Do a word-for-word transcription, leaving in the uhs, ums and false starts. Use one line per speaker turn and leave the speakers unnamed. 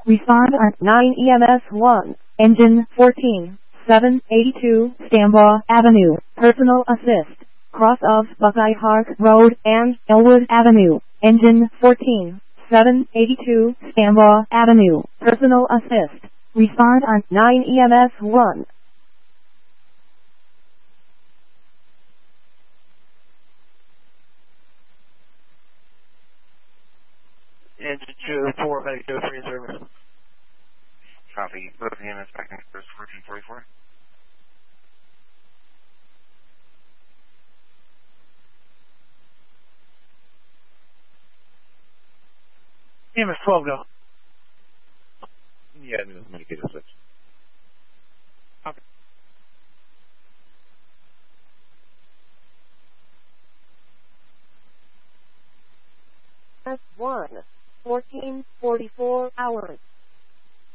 Respond on nine E M S one. Engine fourteen. seven eighty-two Stambaugh Avenue. Personal assist. Cross of Buckeye Park Road and Elwood Avenue. Engine fourteen. seven eighty-two Stambaugh Avenue. Personal assist. Respond on nine E M S one.
Engine two four, medic two three service.
Copy. Both E M S back in first fourteen forty-four.
E M S twelve, go.
Yeah, I'm going to get a switch.
Okay.
S one. fourteen forty-four hours.